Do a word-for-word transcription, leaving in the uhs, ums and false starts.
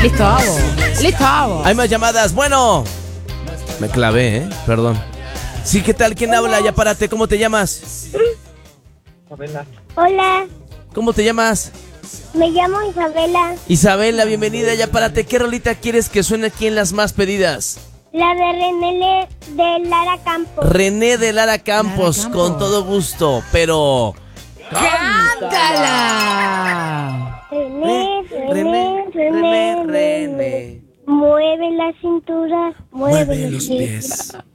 Listo, listo. Hay más llamadas. Bueno, me clavé, ¿eh? Perdón. Sí, ¿qué tal? ¿Quién habla? Ya párate. ¿Cómo te llamas? Isabela. Hola, ¿Cómo te llamas? me llamo Isabela. Isabela, bienvenida. Ya párate. ¿Qué rolita quieres que suene aquí en las más pedidas? La de René de Lara Campos. René de Lara Campos, Lara Campos. con todo gusto, pero... ¡Cántala! René, René, René, René. René. Mueve la cintura, mueve, Mueve los pies.